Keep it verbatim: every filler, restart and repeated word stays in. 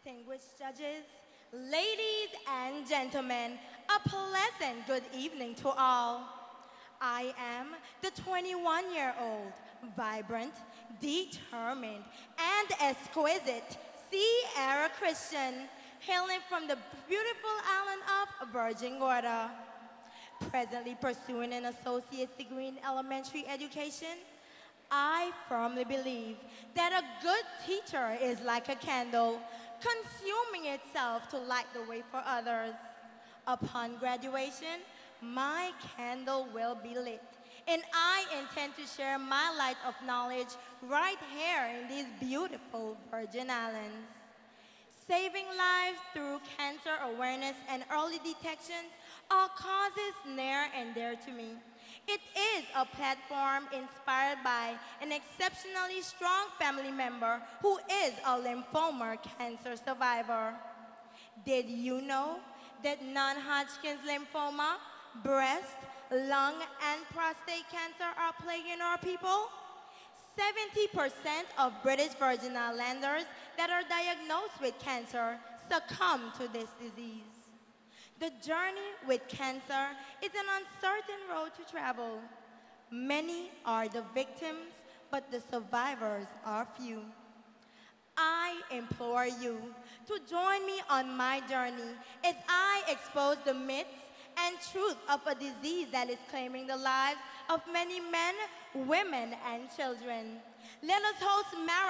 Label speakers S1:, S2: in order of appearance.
S1: distinguished judges, ladies and gentlemen, a pleasant good evening to all. I am the twenty-one-year-old, vibrant, determined, and exquisite Sierra Christian, hailing from the beautiful island of Virgin Gorda. Presently pursuing an associate's degree in elementary education, I firmly believe that a good teacher is like a candle, consuming itself to light the way for others. Upon graduation, my candle will be lit, and I intend to share my light of knowledge right here in these beautiful Virgin Islands. Saving lives through cancer awareness and early detections are causes near and dear to me. It is a platform inspired by an exceptionally strong family member who is a lymphoma cancer survivor. Did you know that non-Hodgkin's lymphoma, breast, lung, and prostate cancer are plaguing our people? seventy percent of British Virgin Islanders that are diagnosed with cancer succumb to this disease. The journey with cancer is an uncertain road to travel. Many are the victims, but the survivors are few. I implore you to join me on my journey as I expose the myths and truth of a disease that is claiming the lives of many men, women, and children. Let us host marathon